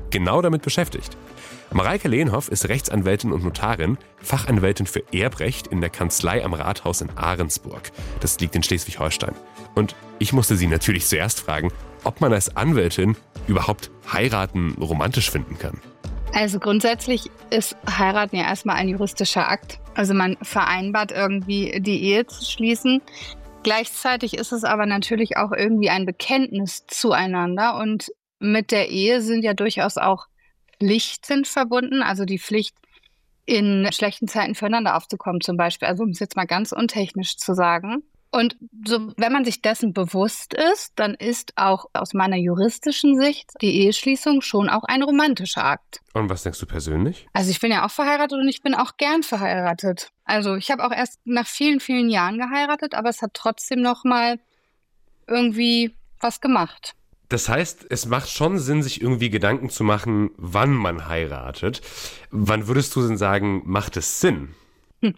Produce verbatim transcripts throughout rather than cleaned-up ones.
genau damit beschäftigt. Mareike Lehnhoff ist Rechtsanwältin und Notarin, Fachanwältin für Erbrecht in der Kanzlei am Rathaus in Ahrensburg. Das liegt in Schleswig-Holstein. Und ich musste sie natürlich zuerst fragen, ob man als Anwältin überhaupt heiraten romantisch finden kann. Also grundsätzlich ist heiraten ja erstmal ein juristischer Akt. Also man vereinbart irgendwie die Ehe zu schließen. Gleichzeitig ist es aber natürlich auch irgendwie ein Bekenntnis zueinander. Und mit der Ehe sind ja durchaus auch Pflichten verbunden. Also die Pflicht, in schlechten Zeiten füreinander aufzukommen zum Beispiel. Also um es jetzt mal ganz untechnisch zu sagen. Und so, wenn man sich dessen bewusst ist, dann ist auch aus meiner juristischen Sicht die Eheschließung schon auch ein romantischer Akt. Und was denkst du persönlich? Also ich bin ja auch verheiratet und ich bin auch gern verheiratet. Also ich habe auch erst nach vielen, vielen Jahren geheiratet, aber es hat trotzdem noch mal irgendwie was gemacht. Das heißt, es macht schon Sinn, sich irgendwie Gedanken zu machen, wann man heiratet. Wann würdest du denn sagen, macht es Sinn? Hm.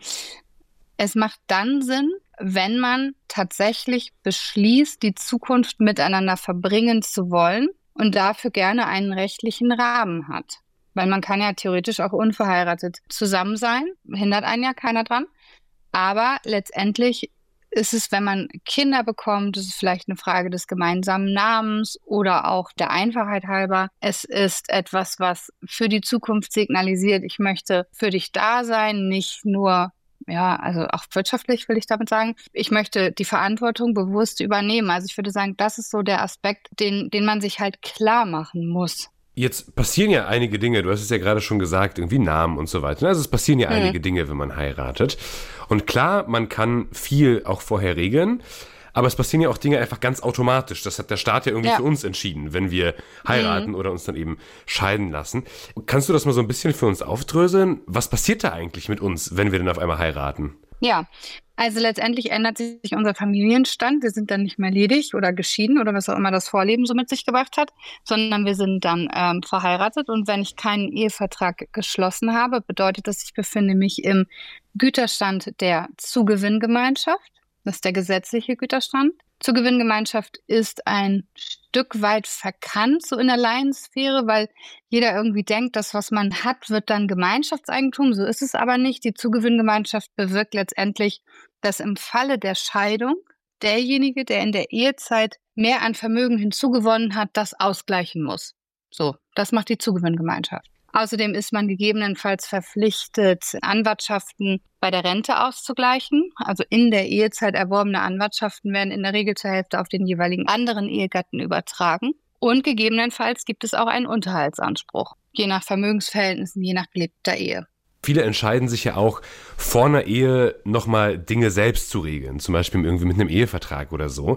Es macht dann Sinn, wenn man tatsächlich beschließt, die Zukunft miteinander verbringen zu wollen und dafür gerne einen rechtlichen Rahmen hat. Weil man kann ja theoretisch auch unverheiratet zusammen sein, hindert einen ja keiner dran. Aber letztendlich ist es, wenn man Kinder bekommt, ist es vielleicht eine Frage des gemeinsamen Namens oder auch der Einfachheit halber. Es ist etwas, was für die Zukunft signalisiert, ich möchte für dich da sein, nicht nur, ja, also auch wirtschaftlich will ich damit sagen. Ich möchte die Verantwortung bewusst übernehmen. Also ich würde sagen, das ist so der Aspekt, den, den man sich halt klar machen muss. Jetzt passieren ja einige Dinge, du hast es ja gerade schon gesagt, irgendwie Namen und so weiter. Also es passieren ja mhm. einige Dinge, wenn man heiratet. Und klar, man kann viel auch vorher regeln, aber es passieren ja auch Dinge einfach ganz automatisch. Das hat der Staat ja irgendwie ja. für uns entschieden, wenn wir heiraten mhm. oder uns dann eben scheiden lassen. Kannst du das mal so ein bisschen für uns aufdröseln? Was passiert da eigentlich mit uns, wenn wir denn auf einmal heiraten? Ja, also letztendlich ändert sich unser Familienstand. Wir sind dann nicht mehr ledig oder geschieden oder was auch immer das Vorleben so mit sich gebracht hat, sondern wir sind dann ähm, verheiratet. Und wenn ich keinen Ehevertrag geschlossen habe, bedeutet das, ich befinde mich im Güterstand der Zugewinngemeinschaft. Das ist der gesetzliche Güterstand. Zugewinngemeinschaft ist ein Stück weit verkannt, so in der Laiensphäre, weil jeder irgendwie denkt, das, was man hat, wird dann Gemeinschaftseigentum. So ist es aber nicht. Die Zugewinngemeinschaft bewirkt letztendlich, dass im Falle der Scheidung derjenige, der in der Ehezeit mehr an Vermögen hinzugewonnen hat, das ausgleichen muss. So, das macht die Zugewinngemeinschaft. Außerdem ist man gegebenenfalls verpflichtet, Anwartschaften bei der Rente auszugleichen. Also in der Ehezeit erworbene Anwartschaften werden in der Regel zur Hälfte auf den jeweiligen anderen Ehegatten übertragen. Und gegebenenfalls gibt es auch einen Unterhaltsanspruch, je nach Vermögensverhältnissen, je nach gelebter Ehe. Viele entscheiden sich ja auch, vor einer Ehe nochmal Dinge selbst zu regeln, zum Beispiel irgendwie mit einem Ehevertrag oder so.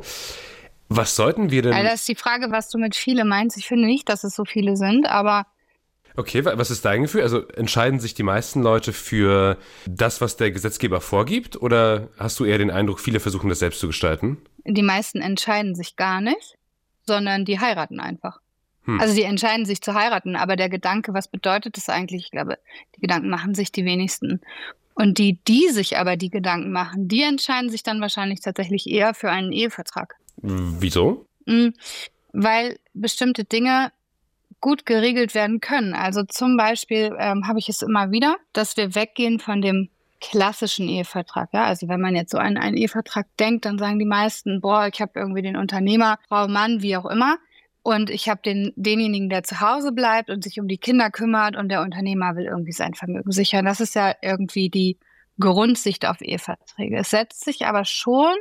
Was sollten wir denn... Also das ist die Frage, was du mit viele meinst. Ich finde nicht, dass es so viele sind, aber... Okay, was ist dein Gefühl? Also entscheiden sich die meisten Leute für das, was der Gesetzgeber vorgibt? Oder hast du eher den Eindruck, viele versuchen das selbst zu gestalten? Die meisten entscheiden sich gar nicht, sondern die heiraten einfach. Hm. Also die entscheiden sich zu heiraten, aber der Gedanke, was bedeutet das eigentlich? Ich glaube, die Gedanken machen sich die wenigsten. Und die, die sich aber die Gedanken machen, die entscheiden sich dann wahrscheinlich tatsächlich eher für einen Ehevertrag. Wieso? Mhm, weil bestimmte Dinge gut geregelt werden können. Also zum Beispiel ähm, habe ich es immer wieder, dass wir weggehen von dem klassischen Ehevertrag. Ja? Also wenn man jetzt so an einen Ehevertrag denkt, dann sagen die meisten, boah, ich habe irgendwie den Unternehmer, Frau, Mann, wie auch immer. Und ich habe den, denjenigen, der zu Hause bleibt und sich um die Kinder kümmert und der Unternehmer will irgendwie sein Vermögen sichern. Das ist ja irgendwie die Grundsicht auf Eheverträge. Es setzt sich aber schon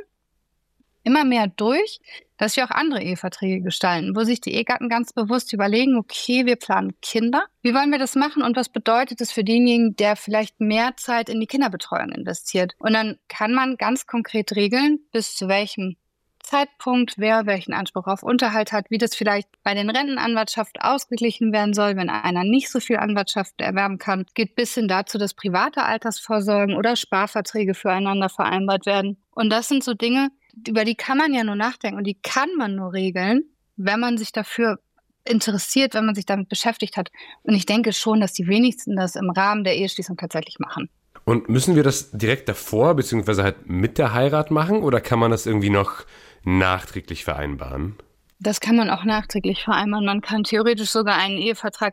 immer mehr durch, dass wir auch andere Eheverträge gestalten, wo sich die Ehegatten ganz bewusst überlegen, okay, wir planen Kinder. Wie wollen wir das machen und was bedeutet das für denjenigen, der vielleicht mehr Zeit in die Kinderbetreuung investiert? Und dann kann man ganz konkret regeln, bis zu welchem Zeitpunkt wer welchen Anspruch auf Unterhalt hat, wie das vielleicht bei den Rentenanwartschaften ausgeglichen werden soll, wenn einer nicht so viel Anwartschaften erwerben kann. Geht bis hin dazu, dass private Altersvorsorgen oder Sparverträge füreinander vereinbart werden. Und das sind so Dinge, über die kann man ja nur nachdenken und die kann man nur regeln, wenn man sich dafür interessiert, wenn man sich damit beschäftigt hat. Und ich denke schon, dass die wenigsten das im Rahmen der Eheschließung tatsächlich machen. Und müssen wir das direkt davor, beziehungsweise halt mit der Heirat machen, oder kann man das irgendwie noch nachträglich vereinbaren? Das kann man auch nachträglich vereinbaren. Man kann theoretisch sogar einen Ehevertrag